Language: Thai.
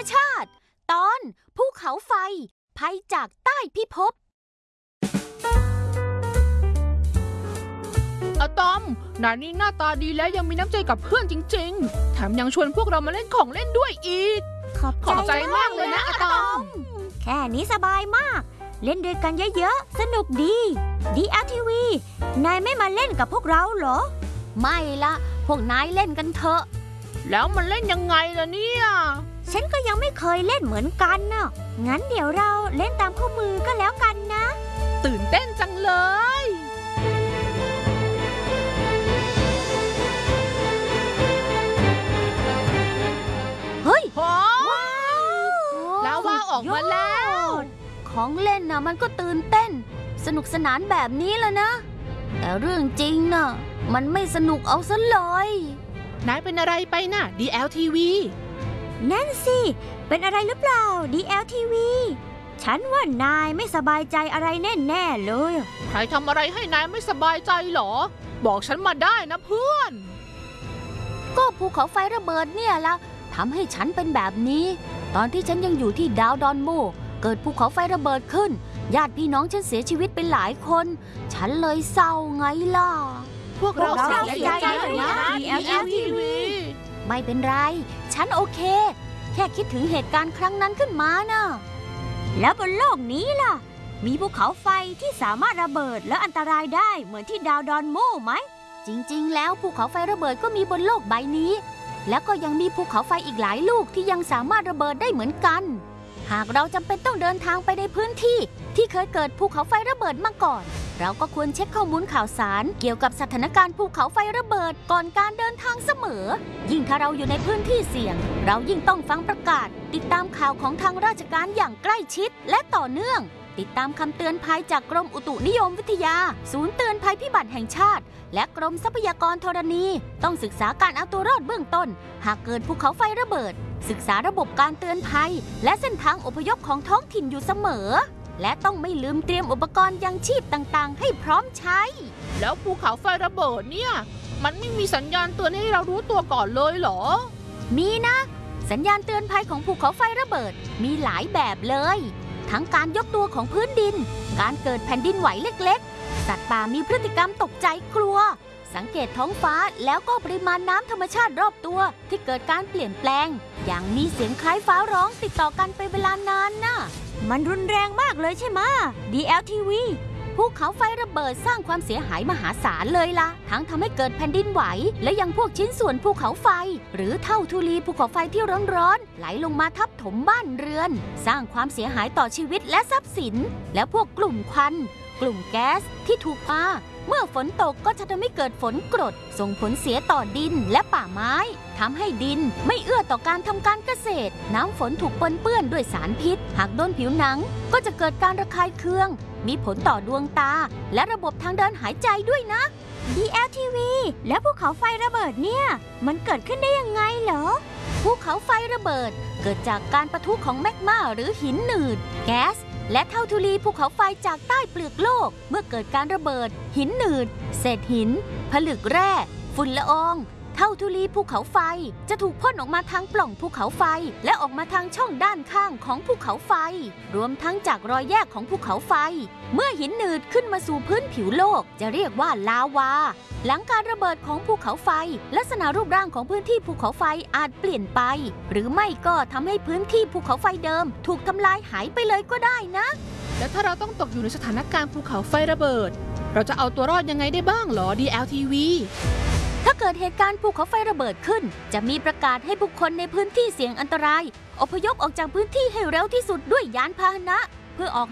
ชาติตอนภูเขาไฟภัยจากใต้พิภพอะตอมนายนี่หน้าตาดีและยังมีน้ำใจกับเพื่อนจริงๆแถมยังชวนพวกเรามาเล่นของเล่นด้วยอีกขอบใจมากเลยนะอะตอมแค่นี้สบายมากเล่นด้วยกันเยอะๆสนุกดี DLTV นายไม่มาเล่นกับพวกเราเหรอไม่ละพวกนายเล่นกันเถอะแล้วมันเล่นยังไงล่ะเนี่ยฉันก็ยังไม่เคยเล่นเหมือนกันน่ะงั้นเดี๋ยวเราเล่นตามคู่มือก็แล้วกันนะตื่นเต้นจังเลยเฮ้ยว้าวลาวาออกมาแล้วของเล่นน่ะมันก็ตื่นเต้นสนุกสนานแบบนี้แหละนะแต่เรื่องจริงน่ะมันไม่สนุกเอาซะเลยนายเป็นอะไรไปน่ะ DLTV นั่นสิเป็นอะไรหรือเปล่า DLTV ฉันว่านายไม่สบายใจอะไรแน่ๆเลยใครทำอะไรให้นายไม่สบายใจหรอบอกฉันมาได้นะเพื่อนก็ภูเขาไฟระเบิดเนี่ยละทำให้ฉันเป็นแบบนี้ตอนที่ฉันยังอยู่ที่ดาวดอนโมเกิดภูเขาไฟระเบิดขึ้นญาติพี่น้องฉันเสียชีวิตไปหลายคนฉันเลยเศร้าไงล่ะพวกเราเสียใจเลยนะ DLTV ไม่เป็นไรฉันโอเคแค่คิดถึงเหตุการณ์ครั้งนั้นขึ้นมานะแล้วบนโลกนี้ล่ะมีภูเขาไฟที่สามารถระเบิดและอันตรายได้เหมือนที่ดาวดอนโมไหมจริงๆแล้วภูเขาไฟระเบิดก็มีบนโลกใบนี้แล้วก็ยังมีภูเขาไฟอีกหลายลูกที่ยังสามารถระเบิดได้เหมือนกันหากเราจำเป็นต้องเดินทางไปในพื้นที่ที่เคยเกิดภูเขาไฟระเบิดมาก่อนเราก็ควรเช็คข้อมูลข่าวสารเกี่ยวกับสถานการณ์ภูเขาไฟระเบิดก่อนการเดินทางเสมอยิ่งถ้าเราอยู่ในพื้นที่เสี่ยงเรายิ่งต้องฟังประกาศติดตามข่าวของทางราชการอย่างใกล้ชิดและต่อเนื่องติดตามคำเตือนภัยจากกรมอุตุนิยมวิทยาศูนย์เตือนภัยพิบัติแห่งชาติและกรมทรัพยากรธรณีต้องศึกษาการเอาตัวรอดเบื้องต้นหากเกิดภูเขาไฟระเบิดศึกษาระบบการเตือนภัยและเส้นทางอพยพของท้องถิ่นอยู่เสมอและต้องไม่ลืมเตรียมอุปกรณ์ยังชีพต่างๆให้พร้อมใช้แล้วภูเขาไฟระเบิดเนี่ยมันไม่มีสัญญาณเตือนให้เรารู้ตัวก่อนเลยเหรอมีนะสัญญาณเตือนภัยของภูเขาไฟระเบิดมีหลายแบบเลยทั้งการยกตัวของพื้นดินการเกิดแผ่นดินไหวเล็กๆสัตว์ป่ามีพฤติกรรมตกใจกลัวสังเกตท้องฟ้าแล้วก็ปริมาณน้ำธรรมชาติรอบตัวที่เกิดการเปลี่ยนแปลงอย่างมีเสียงคล้ายฟ้าร้องติดต่อกันเป็นเวลานานน่ะมันรุนแรงมากเลยใช่ไหม DLTV ภูเขาไฟระเบิดสร้างความเสียหายมหาศาลเลยล่ะทั้งทำให้เกิดแผ่นดินไหวและยังพวกชิ้นส่วนภูเขาไฟหรือเท่าธุลีภูเขาไฟที่ร้อนๆไหลลงมาทับถมบ้านเรือนสร้างความเสียหายต่อชีวิตและทรัพย์สินและพวกกลุ่มควันกลุ่มแก๊สที่ถูกปาเมื่อฝนตกก็จะทำให้เกิดฝนกรดส่งผลเสียต่อดินและป่าไม้ทำให้ดินไม่เอื้อต่อการทำการเกษตรน้ำฝนถูกปนเปื้อนด้วยสารพิษหากโดนผิวหนังก็จะเกิดการระคายเคืองมีผลต่อดวงตาและระบบทางเดินหายใจด้วยนะ DLTV แล้วภูเขาไฟระเบิดเนี่ยมันเกิดขึ้นได้ยังไงเหรอภูเขาไฟระเบิดเกิดจากการปะทุของแมกมาหรือหินหนืดแก๊สและเท่าธุลีภูเขาไฟจากใต้เปลือกโลกเมื่อเกิดการระเบิดหินหนืดเศษหินผลึกแร่ฝุ่นละอองเท่าธุลีภูเขาไฟจะถูกพ่นออกมาทางปล่องภูเขาไฟและออกมาทางช่องด้านข้างของภูเขาไฟรวมทั้งจากรอยแยกของภูเขาไฟเมื่อหินหนืดขึ้นมาสู่พื้นผิวโลกจะเรียกว่าลาวาหลังการระเบิดของภูเขาไฟลักษณะรูปร่างของพื้นที่ภูเขาไฟอาจเปลี่ยนไปหรือไม่ก็ทำให้พื้นที่ภูเขาไฟเดิมถูกทำลายหายไปเลยก็ได้นะแล้วถ้าเราต้องตกอยู่ในสถานการณ์ภูเขาไฟระเบิดเราจะเอาตัวรอดยังไงได้บ้างหรอ DLTV ถ้าเกิดเหตุการณ์ภูเขาไฟระเบิดขึ้นจะมีประกาศให้บุคคลในพื้นที่เสี่ยงอันตรายอพยพออกจากพื้นที่ให้เร็วที่สุดด้วยยานพาหนะเพื่อออก